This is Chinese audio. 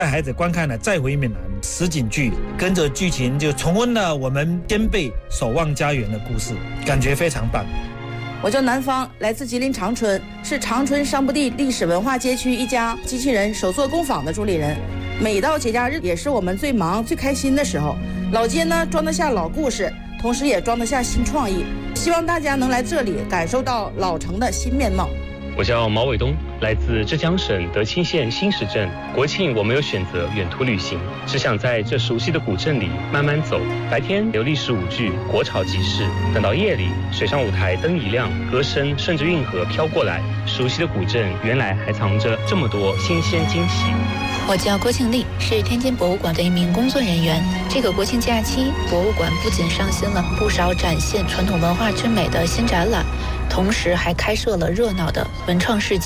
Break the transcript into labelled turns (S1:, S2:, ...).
S1: 带孩子观看了《再回闽南》实景剧，跟着剧情就重温了我们先辈守望家园的故事，感觉非常棒。
S2: 我叫南方，来自吉林长春，是长春商埠地历史文化街区一家机器人手作工坊的助理人。每到节假日也是我们最忙最开心的时候。老街呢装得下老故事，同时也装得下新创意，希望大家能来这里感受到老城的新面貌。
S3: 我叫毛伟东，来自浙江省德清县新石镇。国庆我没有选择远途旅行，只想在这熟悉的古镇里慢慢走。白天有历史舞剧、国潮集市，等到夜里，水上舞台灯一亮，歌声顺着运河飘过来，熟悉的古镇原来还藏着这么多新鲜惊喜。
S4: 我叫郭庆丽，是天津博物馆的一名工作人员。这个国庆假期，博物馆不仅上新了不少展现传统文化之美的新展览，同时还开设了热闹的文创市集。